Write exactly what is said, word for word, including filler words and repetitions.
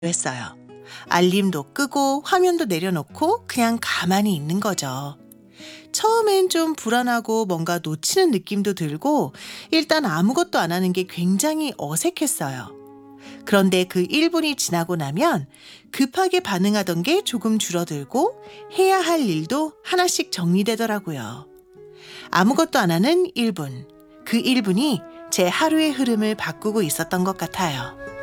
했어요. 알림도 끄고 화면도 내려놓고 그냥 가만히 있는 거죠. 처음엔 좀 불안하고 뭔가 놓치는 느낌도 들고 일단 아무것도 안 하는 게 굉장히 어색했어요. 그런데 그 일 분이 지나고 나면 급하게 반응하던 게 조금 줄어들고 해야 할 일도 하나씩 정리되더라고요. 아무것도 안 하는 일 분. 그 일 분이 제 하루의 흐름을 바꾸고 있었던 것 같아요.